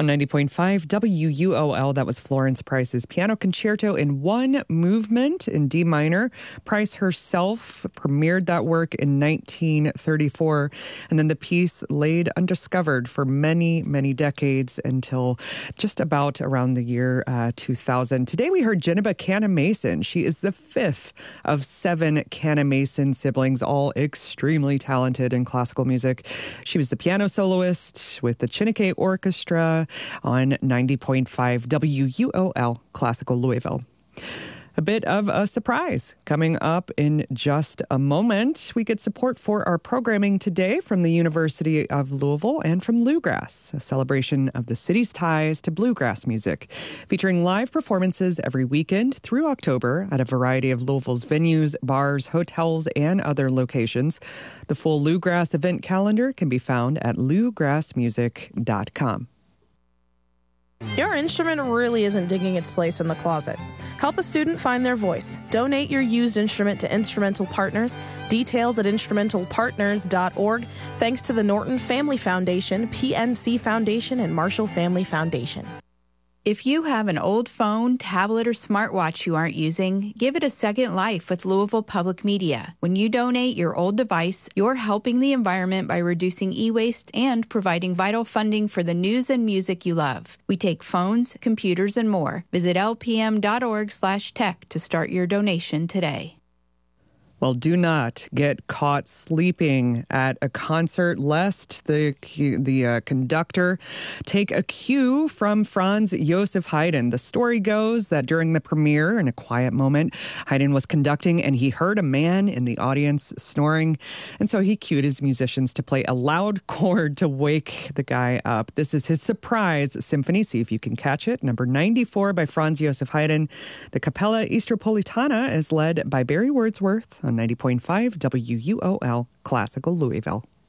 On 90.5 WUOL, that was Florence Price's Piano Concerto in One Movement in D minor. Price herself premiered that work in 1934, and then the piece laid undiscovered for many, many decades until just about around the year 2000. Today we heard Jenniba Canna-Mason. She is the fifth of 7 Canna-Mason siblings, all extremely talented in classical music. She was the piano soloist with the Chineke Orchestra on 90.5 WUOL Classical Louisville. A bit of a surprise coming up in just a moment. We get support for our programming today from the University of Louisville and from Bluegrass, a celebration of the city's ties to bluegrass music, featuring live performances every weekend through October at a variety of Louisville's venues, bars, hotels, and other locations. The full Bluegrass event calendar can be found at bluegrassmusic.com. Your instrument really isn't digging its place in the closet. Help a student find their voice. Donate your used instrument to Instrumental Partners. Details at instrumentalpartners.org. Thanks to the Norton Family Foundation, PNC Foundation, and Marshall Family Foundation. If you have an old phone, tablet, or smartwatch you aren't using, give it a second life with Louisville Public Media. When you donate your old device, you're helping the environment by reducing e-waste and providing vital funding for the news and music you love. We take phones, computers, and more. Visit lpm.org/tech to start your donation today. Well, do not get caught sleeping at a concert, lest the conductor take a cue from Franz Josef Haydn. The story goes that during the premiere, in a quiet moment, Haydn was conducting and he heard a man in the audience snoring. And so he cued his musicians to play a loud chord to wake the guy up. This is his surprise symphony. See if you can catch it. Number 94 by Franz Josef Haydn. The Capella Istropolitana is led by Barry Wordsworth on 90.5 WUOL Classical Louisville.